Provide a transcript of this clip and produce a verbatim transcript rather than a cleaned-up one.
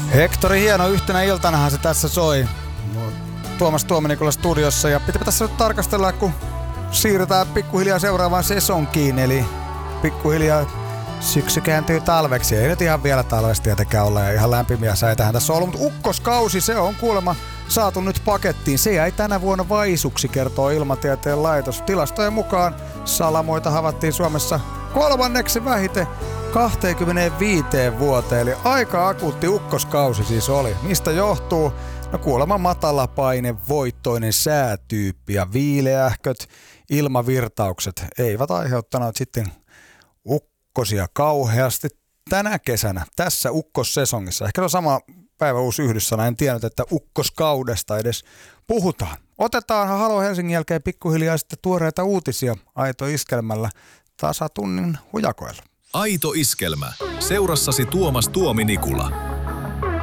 Hektori Hieno, yhtenä iltanahan se tässä soi. Tuomas Tuominikolla studiossa ja pitääpä tässä nyt tarkastella, kun siirrytään pikkuhiljaa seuraavaan sesonkiin, eli pikkuhiljaa syksy kääntyy talveksi. Ei nyt ihan vielä talvesta tietenkään olla ja ihan lämpimiä säitähän tässä on ollut, mutta ukkoskausi, se on kuulemma saatu nyt pakettiin. Se jäi tänä vuonna vaisuksi, kertoo Ilmatieteen laitos. Tilastojen mukaan salamoita havaittiin Suomessa kolmanneksi vähiten kaksikymmentäviisi vuoteen, eli aika akuutti ukkoskausi siis oli. Mistä johtuu? No kuulemma matala paine, voittoinen säätyyppi ja viileähköt ilmavirtaukset eivät aiheuttaneet sitten ukkosia kauheasti tänä kesänä, tässä ukkossesongissa. Ehkä se on sama päivä uusi yhdyssana, en tiennyt, että ukkoskaudesta edes puhutaan. Otetaanhan Halo Helsingin jälkeen pikkuhiljaa sitten tuoreita uutisia Aito Iskelmällä tasatunnin hujakoilla. Aito Iskelmä. Seurassasi Tuomas Tuominikula.